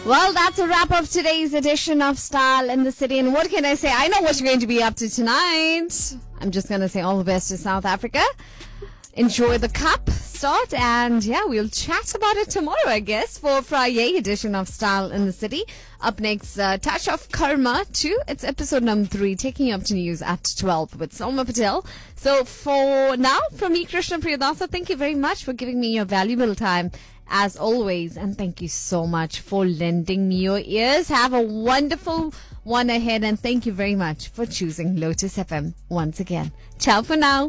Well, that's a wrap of today's edition of Style in the City. And what can I say? I know what you're going to be up to tonight. I'm just going to say all the best to South Africa. Enjoy the cup start. And yeah, we'll chat about it tomorrow, I guess, for Friday edition of Style in the City. Up next, Touch of Karma 2. It's episode number 3, taking you up to news at 12 with Salma Patel. So for now, from me, Krishna Priyadasa, thank you very much for giving me your valuable time as always. And thank you so much for lending me your ears. Have a wonderful one ahead. And thank you very much for choosing Lotus FM once again. Ciao for now.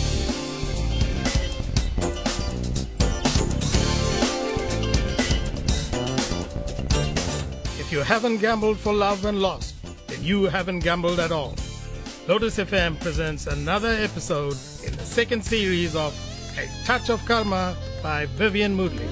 If you haven't gambled for love and lost, then you haven't gambled at all. Lotus FM presents another episode in the second series of A Touch of Karma by Vivian Moodley.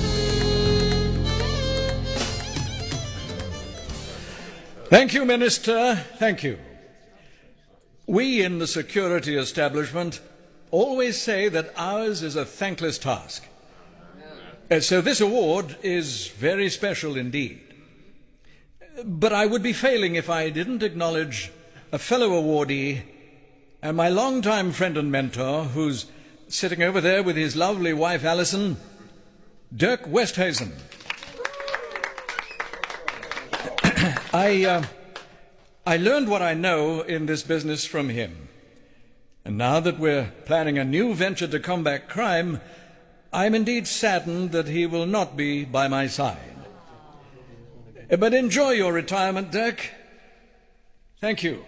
Thank you, Minister. Thank you. We in the security establishment always say that ours is a thankless task. So this award is very special indeed. But I would be failing if I didn't acknowledge a fellow awardee and my longtime friend and mentor, who's sitting over there with his lovely wife, Alison, Dirk Westhuizen. I learned what I know in this business from him. And now that we're planning a new venture to combat crime, I'm indeed saddened that he will not be by my side. But enjoy your retirement, Dirk. Thank you.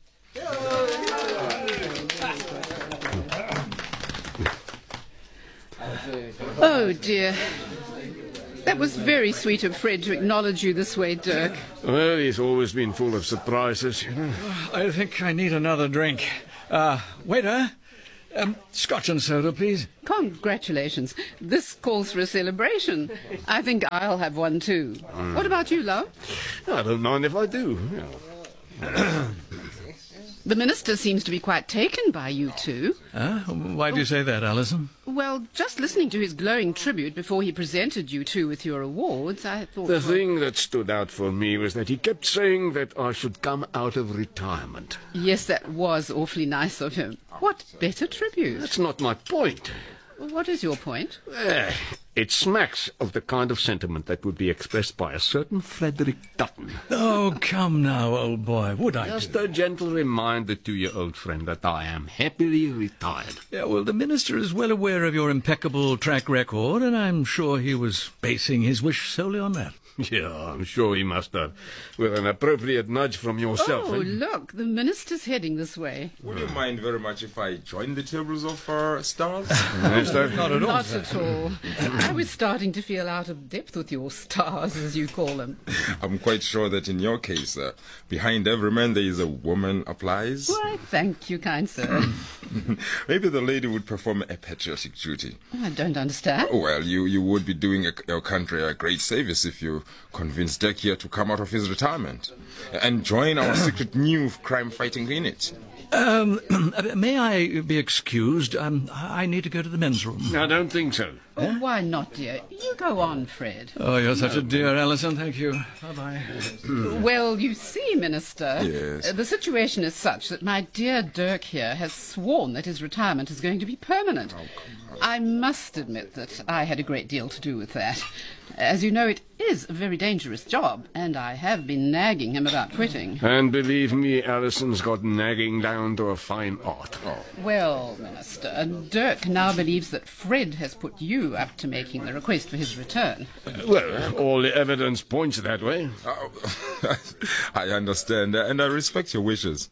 Oh, dear. That was very sweet of Fred to acknowledge you this way, Dirk. Well, he's always been full of surprises, you know. I think I need another drink. Waiter, scotch and soda, please. Congratulations. This calls for a celebration. I think I'll have one too. What about you, love? I don't mind if I do. The minister seems to be quite taken by you two. Why do you say that, Alison? Well, just listening to his glowing tribute before he presented you two with your awards, I thought... The thing that stood out for me was that he kept saying that I should come out of retirement. Yes, that was awfully nice of him. What better tribute? That's not my point. What is your point? It smacks of the kind of sentiment that would be expressed by a certain Frederick Dutton. Oh, come now, old boy. Would I Just do? a gentle reminder to your old friend that I am happily retired. Yeah, well, the minister is well aware of your impeccable track record, and I'm sure he was basing his wish solely on that. Yeah, I'm sure he must have. With an appropriate nudge from yourself. Oh, look, the minister's heading this way. Would you mind very much if I join the tables of stars? Not at all. Not at all. I was starting to feel out of depth with your stars, as you call them. I'm quite sure that in your case, behind every man there is a woman applies. Why, thank you, kind sir. Maybe the lady would perform a patriotic duty. I don't understand. Well, you would be doing your country a great service if you convinced Dirk here to come out of his retirement and join our secret new crime-fighting unit. May I be excused? I need to go to the men's room. I don't think so. Oh, why not, dear? You go on, Fred. Oh, you're such a dear, Alison. Thank you. Bye-bye. Well, you see, Minister, Yes. The situation is such that my dear Dirk here has sworn that his retirement is going to be permanent. I must admit that I had a great deal to do with that. As you know, it is a very dangerous job, and I have been nagging him about quitting. And believe me, Alison's got nagging down to a fine art. Well, Minister, Dirk now believes that Fred has put you up to making the request for his return. Well, all the evidence points that way. I understand, and I respect your wishes.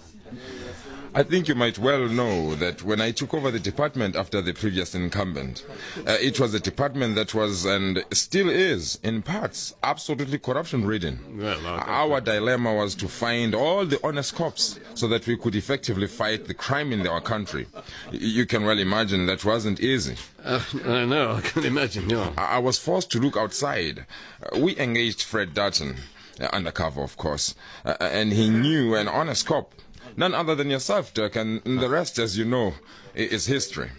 I think you might well know that when I took over the department after the previous incumbent, it was a department that was and still is, in parts, absolutely corruption-ridden. Well, Our dilemma was to find all the honest cops so that we could effectively fight the crime in our country. You can well imagine that wasn't easy. I know, I can imagine, yeah. I was forced to look outside. We engaged Fred Dutton, undercover, of course, and he knew an honest cop. None other than yourself, Dirk, and the rest, as you know, is history.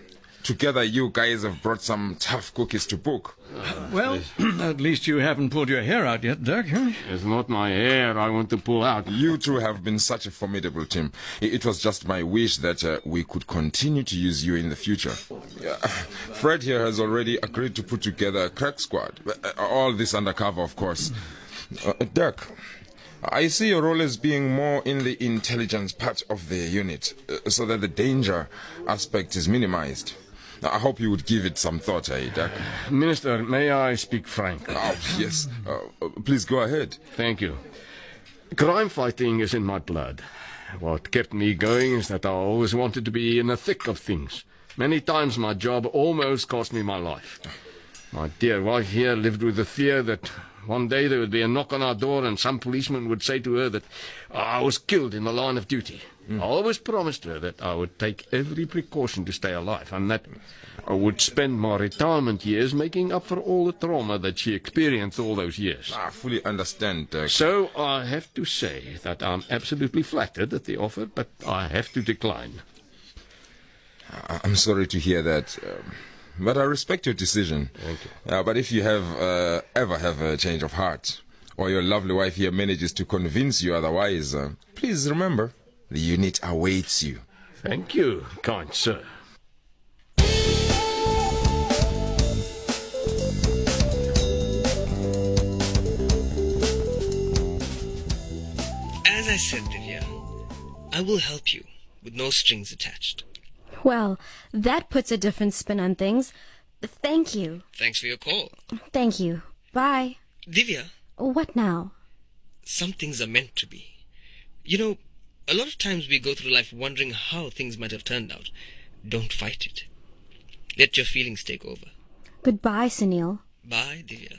Together, you guys have brought some tough cookies to book. Well, at least you haven't pulled your hair out yet, Dirk. Huh? It's not my hair I want to pull out. You two have been such a formidable team. It was just my wish that we could continue to use you in the future. Fred here has already agreed to put together a crack squad. All this undercover, of course. Dirk, I see your role as being more in the intelligence part of the unit, so that the danger aspect is minimized. I hope you would give it some thought, Dirk. Minister, may I speak frankly? Oh, yes. Please go ahead. Thank you. Crime fighting is in my blood. What kept me going is that I always wanted to be in the thick of things. Many times my job almost cost me my life. My dear wife here lived with the fear that one day there would be a knock on our door and some policeman would say to her that I was killed in the line of duty. I always promised her that I would take every precaution to stay alive and that I would spend my retirement years making up for all the trauma that she experienced all those years. I fully understand, Dirk. So I have to say that I'm absolutely flattered at the offer, but I have to decline. I'm sorry to hear that. But I respect your decision. Thank you. But if you have ever have a change of heart, or your lovely wife here manages to convince you otherwise, please remember, the unit awaits you. Thank you, kind sir. As I said, Divya, I will help you with no strings attached. Well, that puts a different spin on things. Thank you. Thanks for your call. Thank you. Bye. Divya, What now? some things are meant to be. You know, a lot of times we go through life wondering how things might have turned out. Don't fight it. Let your feelings take over. Goodbye, Sunil. Bye, Divya.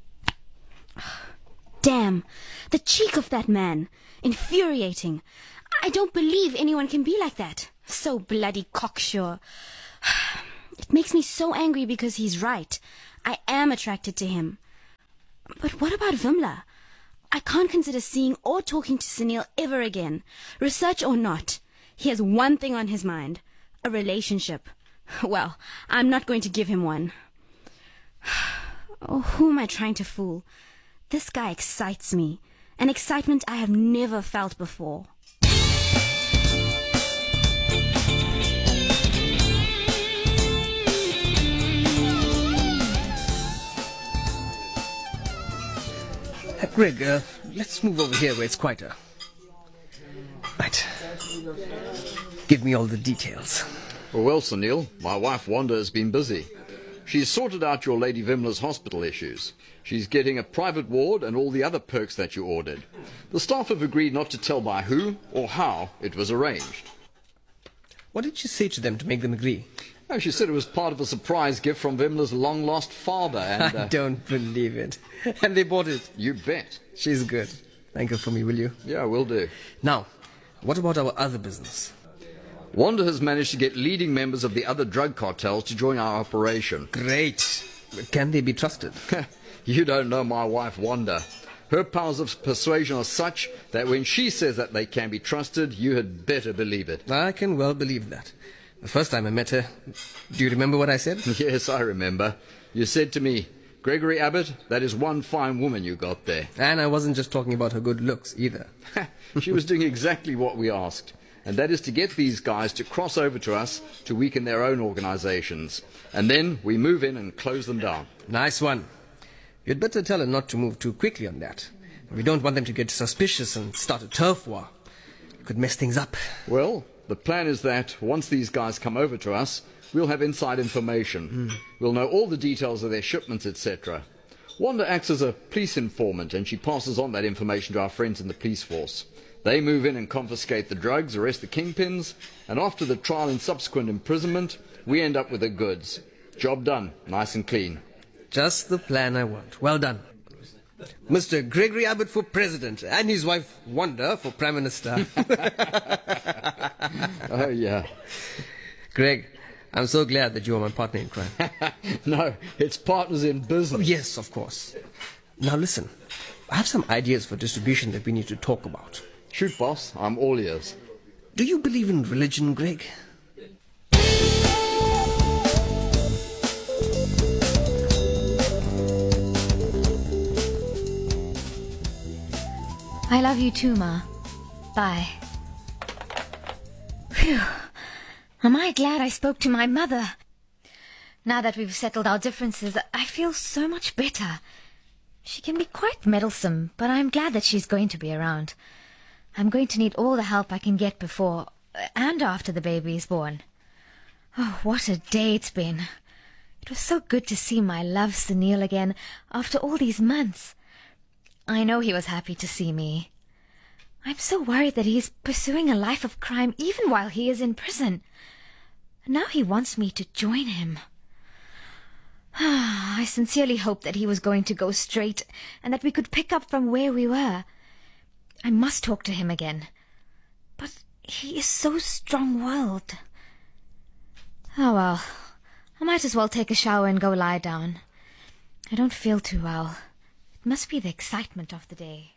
Damn. The cheek of that man. Infuriating. I don't believe anyone can be like that. So bloody cocksure. It makes me so angry because he's right. I am attracted to him. But what about Vimla? I can't consider seeing or talking to Sunil ever again. Research or not, he has one thing on his mind. A relationship. Well, I'm not going to give him one. Oh, who am I trying to fool? This guy excites me. An excitement I have never felt before. Greg, let's move over here where it's quieter. Right. Give me all the details. Well, Sunil, my wife Wanda has been busy. She's sorted out your Lady Vimla's hospital issues. She's getting a private ward and all the other perks that you ordered. The staff have agreed not to tell by who or how it was arranged. What did you say to them to make them agree? Oh, she said it was part of a surprise gift from Vimla's long-lost father and... I don't believe it. And they bought it. You bet. She's good. Thank her for me, will you? Yeah, will do. Now, what about our other business? Wanda has managed to get leading members of the other drug cartels to join our operation. Great. But can they be trusted? You don't know my wife Wanda. Her powers of persuasion are such that when she says that they can be trusted, you had better believe it. I can well believe that. The first time I met her, do you remember what I said? Yes, I remember. You said to me, Gregory Abbott, that is one fine woman you got there. And I wasn't just talking about her good looks either. She was doing exactly what we asked. And that is to get these guys to cross over to us to weaken their own organizations. And then we move in and close them down. Nice one. You'd better tell her not to move too quickly on that. We don't want them to get suspicious and start a turf war. It could mess things up. Well, the plan is that once these guys come over to us, we'll have inside information. We'll know all the details of their shipments, etc. Wanda acts as a police informant, and she passes on that information to our friends in the police force. They move in and confiscate the drugs, arrest the kingpins, and after the trial and subsequent imprisonment, we end up with the goods. Job done, nice and clean. Just the plan I want. Well done. Mr. Gregory Abbott for president, and his wife Wanda for prime minister. Oh, yeah. Greg, I'm so glad that you are my partner in crime. No, it's partners in business. Oh, yes, of course. Now listen, I have some ideas for distribution that we need to talk about. Shoot, boss. I'm all ears. Do you believe in religion, Greg? I love you too, Ma. Bye. Phew. Am I glad I spoke to my mother? Now that we've settled our differences, I feel so much better. She can be quite meddlesome, but I'm glad that she's going to be around. I'm going to need all the help I can get before and after the baby is born. Oh, what a day it's been. It was so good to see my love Sunil again after all these months. I know he was happy to see me. I'm so worried that he's pursuing a life of crime even while he is in prison. Now he wants me to join him. I sincerely hoped that he was going to go straight and that we could pick up from where we were. I must talk to him again. But he is so strong-willed. Oh well, I might as well take a shower and go lie down. I don't feel too well. It must be the excitement of the day.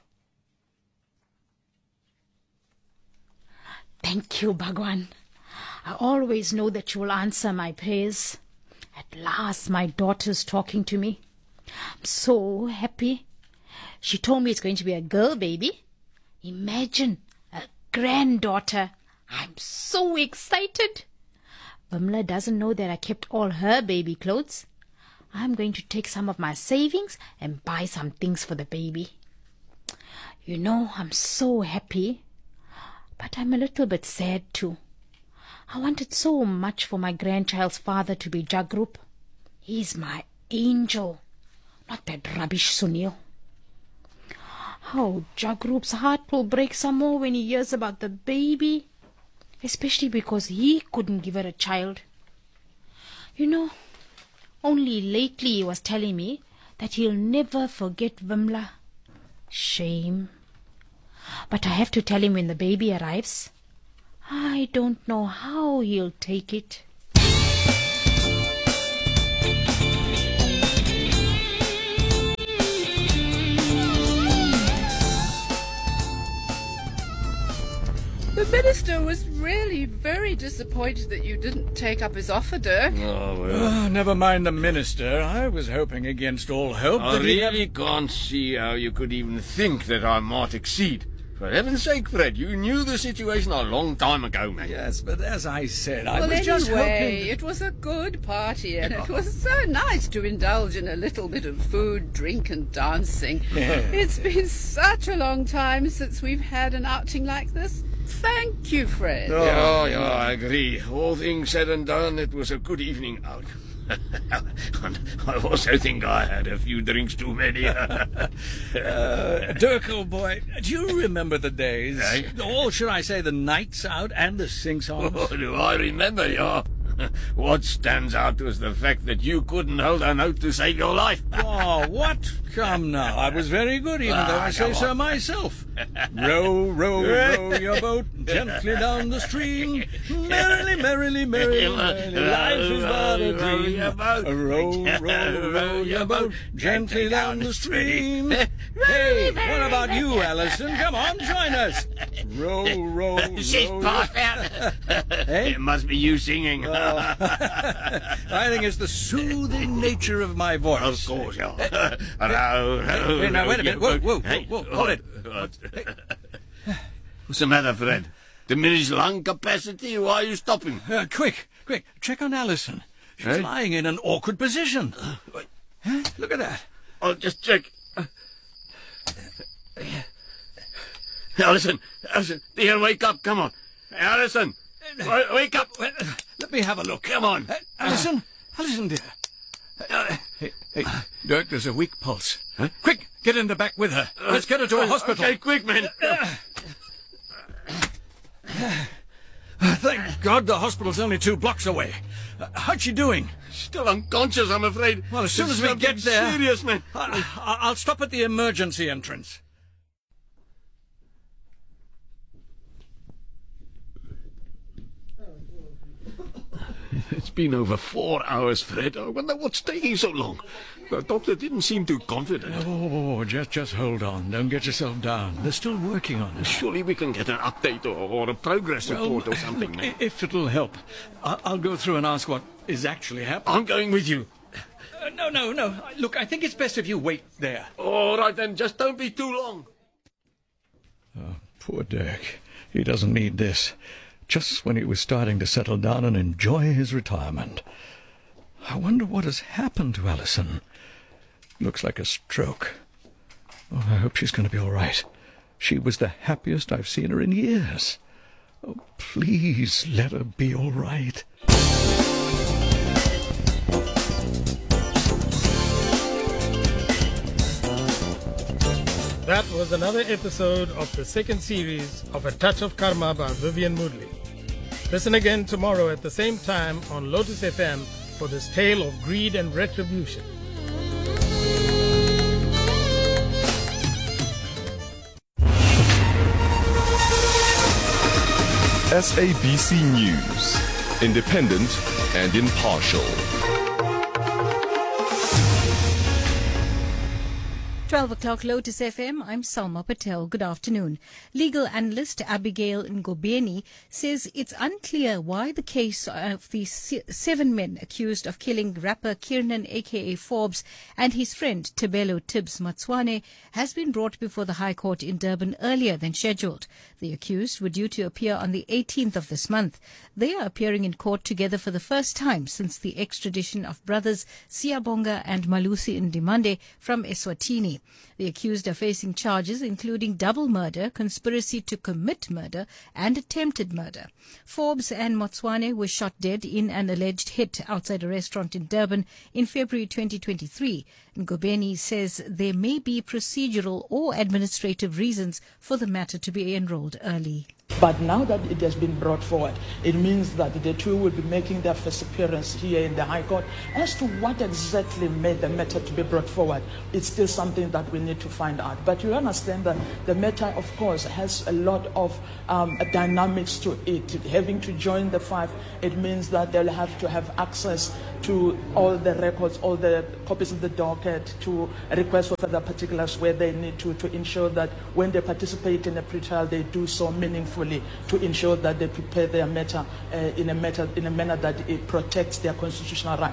Thank you, Bhagwan. I always know that you will answer my prayers. At last, my daughter's talking to me. I'm so happy. She told me it's going to be a girl baby. Imagine, a granddaughter. I'm so excited. Vimla doesn't know that I kept all her baby clothes. I'm going to take some of my savings and buy some things for the baby. You know, I'm so happy. But I'm a little bit sad too. I wanted so much for my grandchild's father to be Jagrup. He's my angel, not that rubbish Sunil. How Jagrup's heart will break some more when he hears about the baby, especially because he couldn't give her a child. You know, only lately he was telling me that he'll never forget Vimla. Shame. But I have to tell him when the baby arrives. I don't know how he'll take it. The minister was really very disappointed that you didn't take up his offer, Dirk. Oh, well. Never mind the minister. I was hoping against all hope I that he... really can't see how you could even think that I might exceed. For heaven's sake, Fred, you knew the situation a long time ago, man. Yes, but as I said, I Well, was just hoping... anyway, it was a good party, and it was so nice to indulge in a little bit of food, drink, and dancing. It's been such a long time since we've had an outing like this. Thank you, Fred. Oh, yeah, I agree. All things said and done, it was a good evening out. I also think I had a few drinks too many. Dirk, old boy, do you remember the days? Eh? Or should I say the nights out and the sing-songs? Oh, do I remember, yeah. What stands out was the fact that you couldn't hold a note to save your life. Oh, what? Come now, I was very good, even though I say so myself. Row, row, row your boat gently down the stream. Merrily, merrily, merrily, merrily, life is but a dream. Row, row, row your boat gently down the stream. Hey, what about you, Alison? Come on, join us. Row, row, row. She's passed out. Hey? It must be you singing. I think it's the soothing nature of my voice. Of course, yeah. Hey, now, wait a minute. Whoa, whoa, whoa, hold it. What's the matter, Fred? Diminished lung capacity? Why are you stopping? Quick, check on Alison. She's lying in an awkward position. Look at that. I'll just check. Alison, dear, wake up, come on. Alison, wake up. Let me have a look. Come on. Alison, dear. Hey, Dirk, there's a weak pulse. Quick, get in the back with her. Let's get her to a hospital. Okay, quick, man. Thank God the hospital's only 2 blocks away. How's she doing? Still unconscious, I'm afraid. Well, as soon as we get there... Serious, man. I'll stop at the emergency entrance. It's been over 4 hours, Fred. I wonder what's taking so long. The doctor didn't seem too confident. Oh, just hold on. Don't get yourself down. They're still working on it. Surely we can get an update or a progress report or something. If it'll help. I'll go through and ask what is actually happening. I'm going with you. No. Look, I think it's best if you wait there. All right, then. Just don't be too long. Oh, poor Dirk. He doesn't need this. Just when he was starting to settle down and enjoy his retirement. I wonder what has happened to Alison. Looks like a stroke. Oh, I hope she's going to be all right. She was the happiest I've seen her in years. Oh, please let her be all right. That was another episode of the second series of A Touch of Karma by Vivian Moodley. Listen again tomorrow at the same time on Lotus FM for this tale of greed and retribution. SABC News, independent and impartial. 12 o'clock Lotus FM, I'm Salma Patel. Good afternoon. Legal analyst Abigail Ngobeni says it's unclear why the case of the 7 men accused of killing rapper Kiernan aka Forbes and his friend Tebelo Tibbs Matswane has been brought before the High Court in Durban earlier than scheduled. The accused were due to appear on the 18th of this month. They are appearing in court together for the first time since the extradition of brothers Siyabonga and Malusi Ndimande from Eswatini. The accused are facing charges including double murder, conspiracy to commit murder, and attempted murder. Forbes and Matswane were shot dead in an alleged hit outside a restaurant in Durban in February 2023. Ngobeni says there may be procedural or administrative reasons for the matter to be enrolled early. But now that it has been brought forward, it means that the two will be making their first appearance here in the High Court. As to what exactly made the matter to be brought forward, it's still something that we need to find out. But you understand that the matter, of course, has a lot of dynamics to it. Having to join the 5, it means that they'll have to have access to all the records, all the copies of the docket, to request for further particulars where they need to ensure that when they participate in a pre-trial, they do so meaningfully, to ensure that they prepare their matter in a manner that it protects their constitutional right.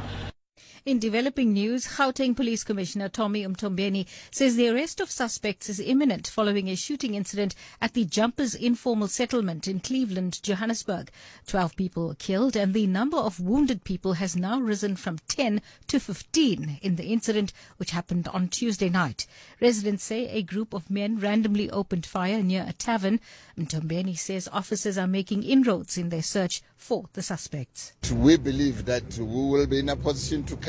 In developing news, Gauteng Police Commissioner Tommy Mtombeni says the arrest of suspects is imminent following a shooting incident at the Jumpers Informal Settlement in Cleveland, Johannesburg. 12 people were killed and the number of wounded people has now risen from 10 to 15 in the incident, which happened on Tuesday night. Residents say a group of men randomly opened fire near a tavern. Mtombeni says officers are making inroads in their search for the suspects. We believe that we will be in a position to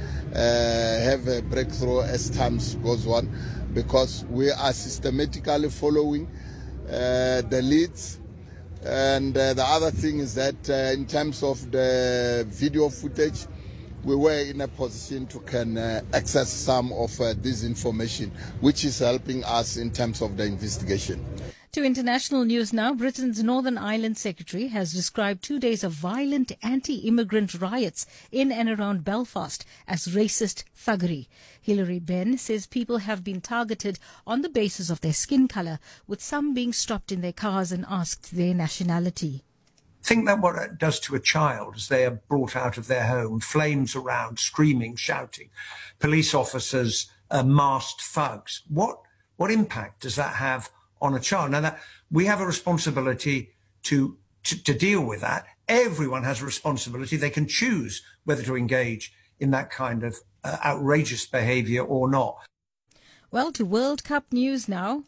have a breakthrough as time goes on, because we are systematically following the leads. And the other thing is that in terms of the video footage, we were in a position to access some of this information, which is helping us in terms of the investigation. To international news now, Britain's Northern Ireland Secretary has described 2 days of violent anti-immigrant riots in and around Belfast as racist thuggery. Hilary Benn says people have been targeted on the basis of their skin colour, with some being stopped in their cars and asked their nationality. Think that what it does to a child as they are brought out of their home, flames around, screaming, shouting, police officers, masked thugs. What impact does that have on a child? Now, that we have a responsibility to deal with that. Everyone has a responsibility. They can choose whether to engage in that kind of outrageous behaviour or not. Well, to World Cup news now.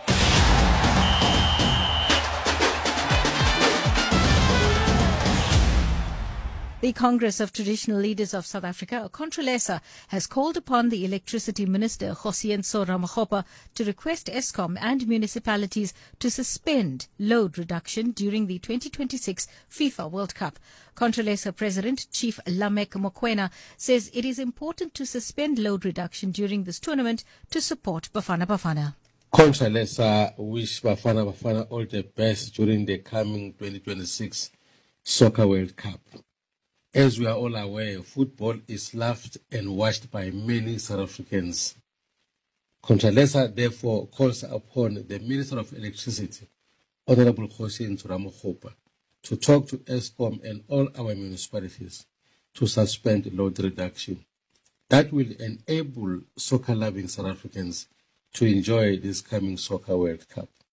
The Congress of Traditional Leaders of South Africa, CONTRALESA, has called upon the Electricity Minister, Gosienso Ramakgopa, to request Eskom and municipalities to suspend load reduction during the 2026 FIFA World Cup. CONTRALESA President Chief Lamek Mokoena says it is important to suspend load reduction during this tournament to support Bafana Bafana. CONTRALESA wish Bafana Bafana all the best during the coming 2026 Soccer World Cup. As we are all aware, football is loved and watched by many South Africans. CONTRALESA therefore calls upon the Minister of Electricity, Honorable Gosienso Ramakgopa, to talk to Eskom and all our municipalities to suspend load reduction. That will enable soccer-loving South Africans to enjoy this coming Soccer World Cup.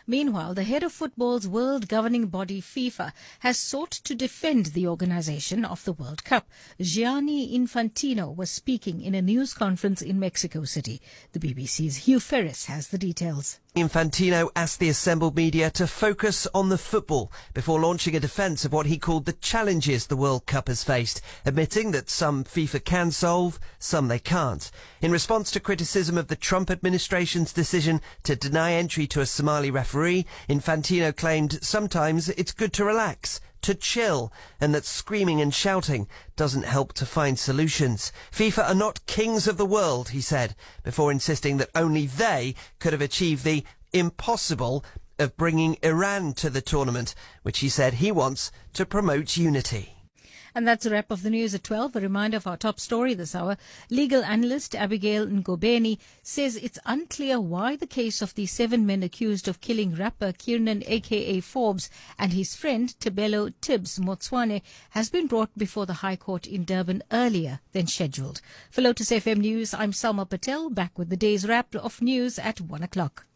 Meanwhile, the head of football's world governing body, FIFA, has sought to defend the organization of the World Cup. Gianni Infantino was speaking in a news conference in Mexico City. The BBC's Hugh Ferris has the details. Infantino asked the assembled media to focus on the football before launching a defence of what he called the challenges the World Cup has faced, admitting that some FIFA can solve, some they can't. In response to criticism of the Trump administration's decision to deny entry to a Somali referee, Infantino claimed sometimes it's good to relax, to chill, and that screaming and shouting doesn't help to find solutions. FIFA are not kings of the world, he said, before insisting that only they could have achieved the impossible of bringing Iran to the tournament, which he said he wants to promote unity. And that's a wrap of the news at 12. A reminder of our top story this hour. Legal analyst Abigail Ngobeni says it's unclear why the case of the 7 men accused of killing rapper Kiernan aka Forbes and his friend Tebelo Tibbs Motswane has been brought before the High Court in Durban earlier than scheduled. For Lotus FM News, I'm Salma Patel, back with the day's wrap of news at 1 o'clock.